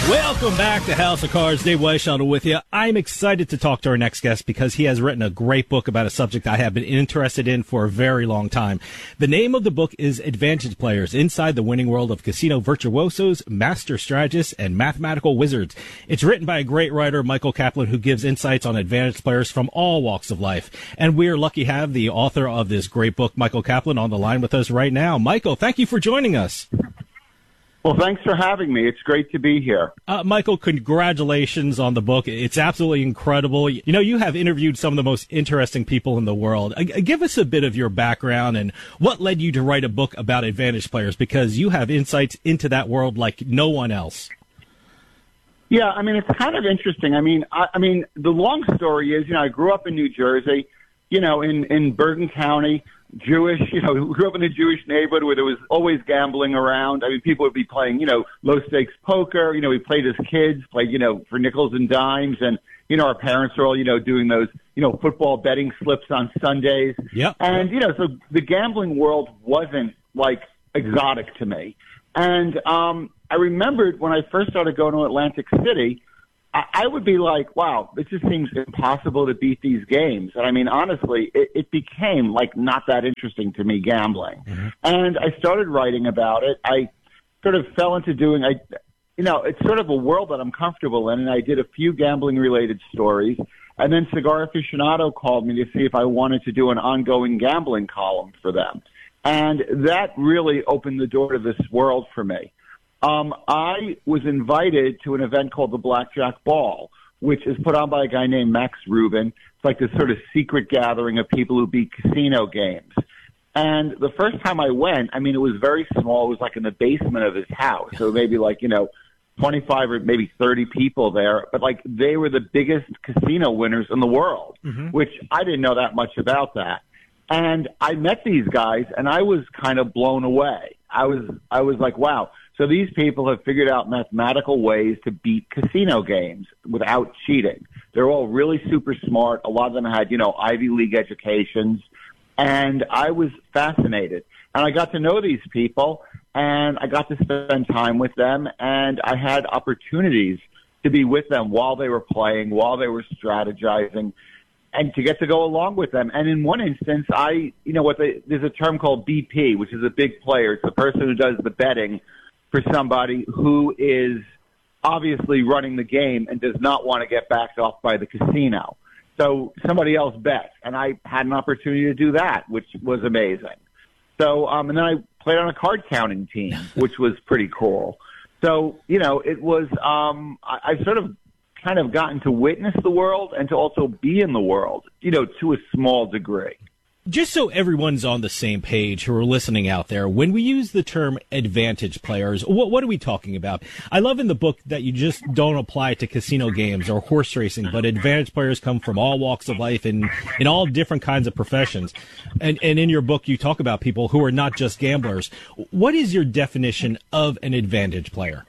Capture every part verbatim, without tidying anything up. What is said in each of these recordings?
Welcome back to House of Cards. Dave Weishaupt with you. I'm excited to talk to our next guest because he has written a great book about a subject I have been interested in for a very long time. The name of the book is Advantage Players, Inside the Winning World of Casino Virtuosos, Master Strategists, and Mathematical Wizards. It's written by a great writer, Michael Kaplan, who gives insights on advantage players from all walks of life. And we are lucky to have the author of this great book, Michael Kaplan, on the line with us right now. Michael, thank you for joining us. Well, thanks for having me. It's great to be here. Uh, Michael, congratulations on the book. It's absolutely incredible. You know, you have interviewed some of the most interesting people in the world. Uh, give us a bit of your background and what led you to write a book about advantage players, because you have insights into that world like no one else. Yeah, I mean, it's kind of interesting. I mean, I, I mean, the long story is, you know, I grew up in New Jersey, you know, in, in Bergen County. Jewish, you know, we grew up in a Jewish neighborhood where there was always gambling around. I mean, people would be playing, you know, low stakes poker. You know, we played as kids, played, you know, for nickels and dimes. And, you know, our parents were all, you know, doing those, you know, football betting slips on Sundays. Yep. And, you know, so the gambling world wasn't like exotic to me. And um, I remembered when I first started going to Atlantic City, I would be like, wow, it just seems impossible to beat these games. And I mean, honestly, it, it became like not that interesting to me, gambling. Mm-hmm. And I started writing about it. I sort of fell into doing, I, you know, it's sort of a world that I'm comfortable in. And I did a few gambling related stories. And then Cigar Aficionado called me to see if I wanted to do an ongoing gambling column for them. And that really opened the door to this world for me. Um, I was invited to an event called the Blackjack Ball, which is put on by a guy named Max Rubin. It's like this sort of secret gathering of people who beat casino games. And the first time I went, I mean, it was very small. It was like in the basement of his house. So maybe like, you know, twenty-five or maybe thirty people there. But like they were the biggest casino winners in the world, mm-hmm. which I didn't know that much about that. And I met these guys and I was kind of blown away. I was, I was like, wow. So these people have figured out mathematical ways to beat casino games without cheating. They're all really super smart. A lot of them had, you know, Ivy League educations. And I was fascinated. And I got to know these people, and I got to spend time with them, and I had opportunities to be with them while they were playing, while they were strategizing, and to get to go along with them. And in one instance, I, you know, what they, there's a term called B P, which is a big player. It's the person who does the betting for somebody who is obviously running the game and does not want to get backed off by the casino. So somebody else bets, and I had an opportunity to do that, which was amazing. So, um, and then I played on a card counting team, which was pretty cool. So, you know, it was, um, I, I've sort of kind of gotten to witness the world and to also be in the world, you know, to a small degree. Just so everyone's on the same page who are listening out there, when we use the term advantage players, what, what are we talking about? I love in the book that you just don't apply it to casino games or horse racing, but advantage players come from all walks of life and in all different kinds of professions. And, and in your book, you talk about people who are not just gamblers. What is your definition of an advantage player?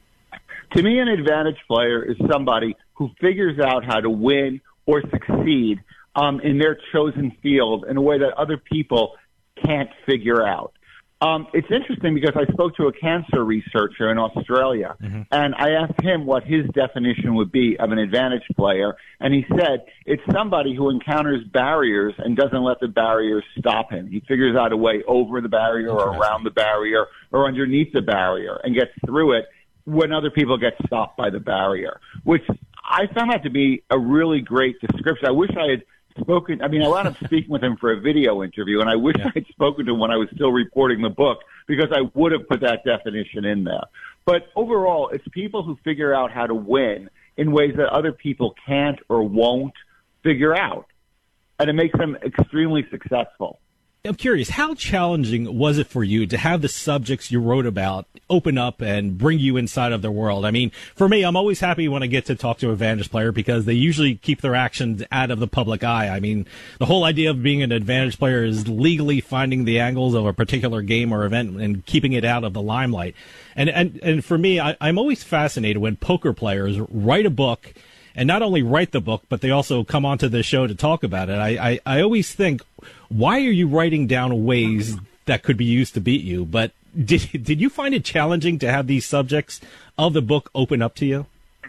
To me, an advantage player is somebody who figures out how to win or succeed Um, in their chosen field in a way that other people can't figure out. Um, it's interesting because I spoke to a cancer researcher in Australia, mm-hmm. and I asked him what his definition would be of an advantage player, and he said it's somebody who encounters barriers and doesn't let the barriers stop him. He figures out a way over the barrier or around the barrier or underneath the barrier and gets through it when other people get stopped by the barrier, which I found that to be a really great description. I wish I had spoken. I mean, I wound up speaking with him for a video interview, and I wish yeah. I had spoken to him when I was still reporting the book because I would have put that definition in there. But overall, it's people who figure out how to win in ways that other people can't or won't figure out, and it makes them extremely successful. I'm curious, how challenging was it for you to have the subjects you wrote about open up and bring you inside of their world? I mean, for me, I'm always happy when I get to talk to an advantage player because they usually keep their actions out of the public eye. I mean, the whole idea of being an advantage player is legally finding the angles of a particular game or event and keeping it out of the limelight. And and, and for me, I, I'm always fascinated when poker players write a book and not only write the book, but they also come onto the show to talk about it. I, I, I always think, why are you writing down ways that could be used to beat you? But did did you find it challenging to have these subjects of the book open up to you?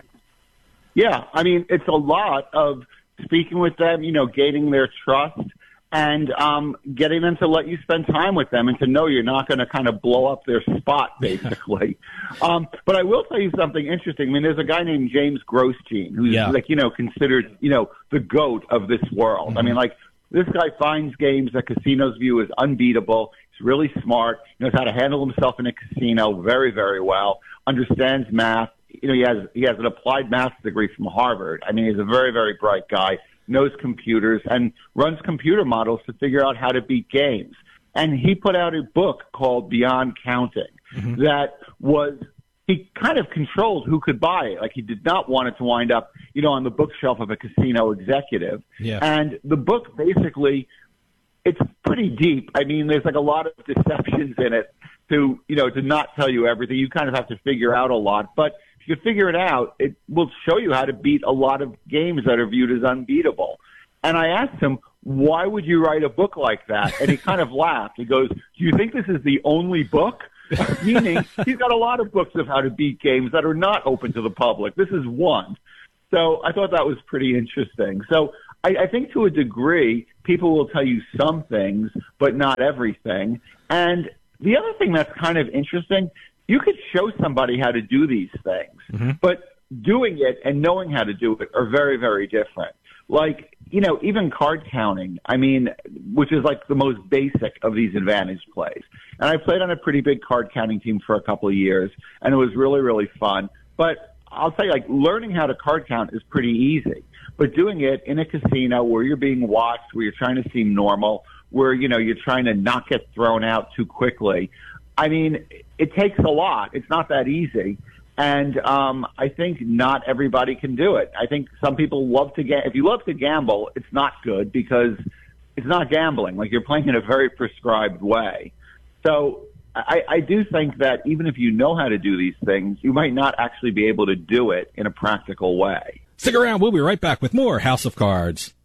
Yeah, I mean, it's a lot of speaking with them, you know, gaining their trust, and um, getting them to let you spend time with them and to know you're not going to kind of blow up their spot, basically. um, but I will tell you something interesting. I mean, there's a guy named James Grosjean who's, yeah. like, you know, considered, you know, the GOAT of this world. Mm-hmm. I mean, like, this guy finds games that casinos view as unbeatable. He's really smart, knows how to handle himself in a casino very, very well, understands math. You know, he has he has an applied math degree from Harvard. I mean, he's a very, very bright guy, knows computers, and runs computer models to figure out how to beat games. And he put out a book called Beyond Counting mm-hmm. that was, he kind of controlled who could buy it. Like, he did not want it to wind up, you know, on the bookshelf of a casino executive. Yeah. And the book basically, it's pretty deep. I mean, there's like a lot of deceptions in it to, you know, to not tell you everything. You kind of have to figure out a lot. But if you figure it out, it will show you how to beat a lot of games that are viewed as unbeatable. And I asked him, why would you write a book like that? And he kind of laughed. He goes, do you think this is the only book? Meaning, he's got a lot of books of how to beat games that are not open to the public. This is one. So I thought that was pretty interesting. So I, I think to a degree, people will tell you some things, but not everything. And the other thing that's kind of interesting, you could show somebody how to do these things, mm-hmm. but doing it and knowing how to do it are very, very different. Like, you know, even card counting, I mean, which is like the most basic of these advantage plays. And I played on a pretty big card counting team for a couple of years, and it was really, really fun. But I'll tell you, like, learning how to card count is pretty easy. But doing it in a casino where you're being watched, where you're trying to seem normal, where, you know, you're trying to not get thrown out too quickly, I mean, it takes a lot. It's not that easy. And um, I think not everybody can do it. I think some people love to ga- if you love to gamble, it's not good because it's not gambling. Like, you're playing in a very prescribed way. So I, I do think that even if you know how to do these things, you might not actually be able to do it in a practical way. Stick around. We'll be right back with more House of Cards.